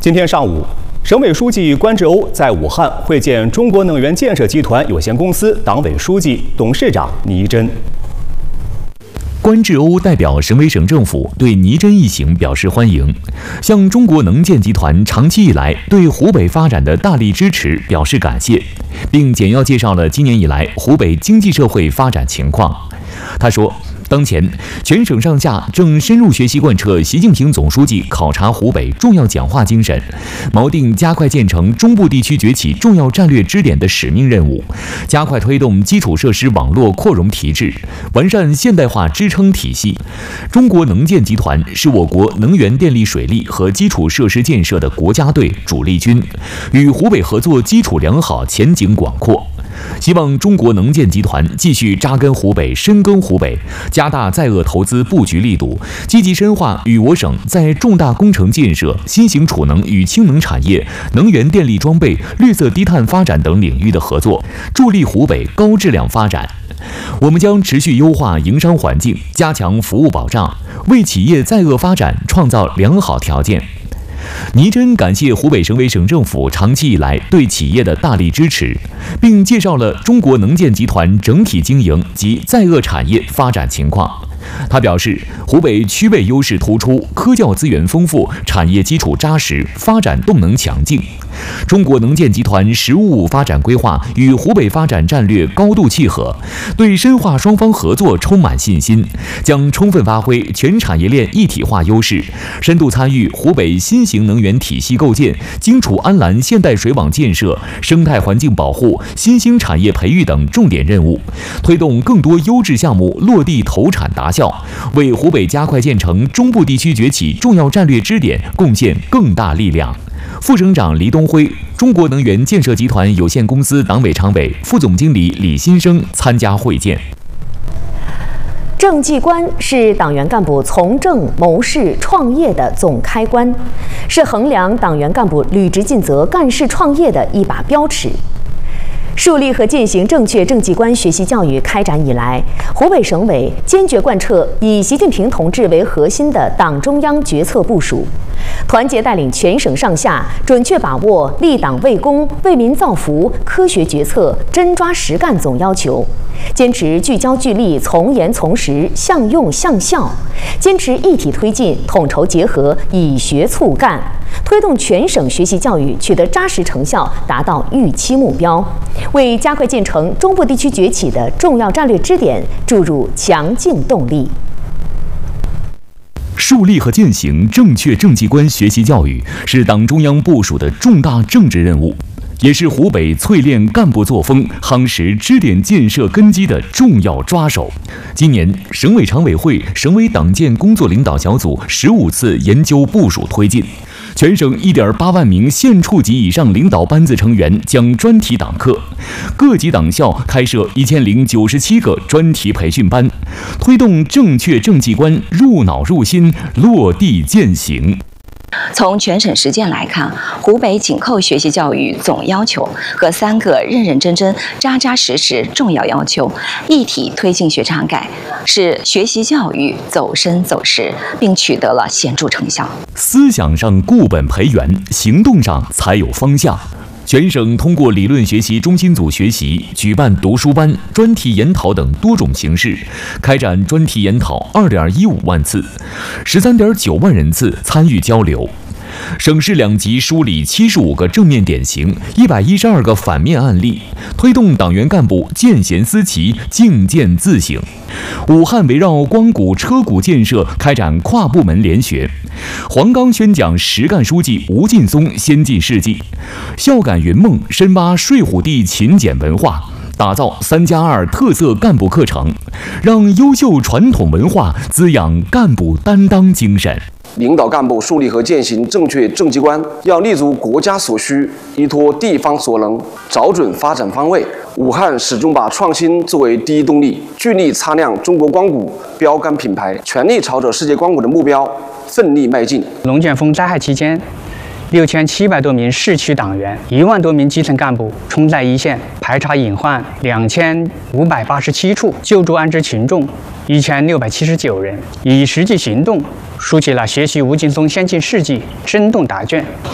今天上午，省委书记关志欧在武汉会见中国能源建设集团有限公司党委书记、董事长倪真。 关志欧代表省委省政府对倪真一行表示欢迎，向中国能建集团长期以来对湖北发展的大力支持表示感谢，并简要介绍了今年以来湖北经济社会发展情况。他说，当前，全省上下正深入学习贯彻习近平总书记考察湖北重要讲话精神，锚定加快建成中部地区崛起重要战略支点的使命任务，加快推动基础设施网络扩容提质，完善现代化支撑体系。中国能建集团是我国能源、电力、水利和基础设施建设的国家队、主力军，与湖北合作基础良好，前景广阔。希望中国能建集团继续扎根湖北、深耕湖北，加大在鄂投资布局力度，积极深化与我省在重大工程建设、新型储能与氢能产业、能源电力装备、绿色低碳发展等领域的合作，助力湖北高质量发展。我们将持续优化营商环境，加强服务保障，为企业在鄂发展创造良好条件。倪真感谢湖北省委省政府长期以来对企业的大力支持，并介绍了中国能建集团整体经营及在鄂产业发展情况。他表示，湖北区位优势突出，科教资源丰富，产业基础扎实，发展动能强劲。中国能建集团“十五五”发展规划与湖北发展战略高度契合，对深化双方合作充满信心，将充分发挥全产业链一体化优势，深度参与湖北新型能源体系构建、荆楚安澜现代水网建设、生态环境保护、新兴产业培育等重点任务，推动更多优质项目落地投产达效，为湖北加快建成中部地区崛起重要战略支点贡献更大力量。副省长黎东辉、中国能源建设集团有限公司党委常委、副总经理李新生参加会见。 政绩观是党员干部从政、谋事、创业的总开关，是衡量党员干部履职尽责、干事创业的一把标尺。树立和践行正确政绩观学习教育开展以来，湖北省委坚决贯彻以习近平同志为核心的党中央决策部署，团结带领全省上下准确把握立党为公、为民造福、科学决策、真抓实干总要求，坚持聚焦聚力、从严从实、向用向效，坚持一体推进、统筹结合、以学促干，推动全省学习教育取得扎实成效，达到预期目标，为加快建成中部地区崛起的重要战略支点注入强劲动力。 树立和践行正确政绩观学习教育是党中央部署的重大政治任务，也是湖北淬炼干部作风、夯实支点建设根基的重要抓手。今年，省委常委会、省委党建工作领导小组15次研究部署推进，全省1.8万名县处级以上领导班子成员将专题党课，各级党校开设1097个专题培训班，推动正确政绩观入脑入心、落地践行。 从全省实践来看，湖北紧扣学习教育总要求和3个认认真真、扎扎实实重要要求，一体推进学常改，使学习教育走深走实，并取得了显著成效。 思想上固本培元，行动上才有方向。全省通过理论学习中心组学习、举办读书班、专题研讨等多种形式，开展专题研讨2.15万次，13.9万人次参与交流。省市2级梳理75个正面典型、112个反面案例，推动党员干部见贤思齐、境见自省。武汉围绕光谷车谷建设开展跨部门联学，黄冈宣讲实干书记吴劲松先进事迹，孝感云梦深挖睡虎地勤俭文化，打造3+2特色干部课程，让优秀传统文化滋养干部担当精神。 领导干部树立和践行正确政绩观，要立足国家所需，依托地方所能，找准发展方位。武汉始终把创新作为第一动力，聚力擦亮中国光谷标杆品牌，全力朝着世界光谷的目标奋力迈进。 龙卷风灾害期间，6700多名市区党员、1万多名基层干部冲在一线，排查隐患2587处，救助安置群众1679人，以实际行动树起了学习吴劲松先进事迹生动答卷、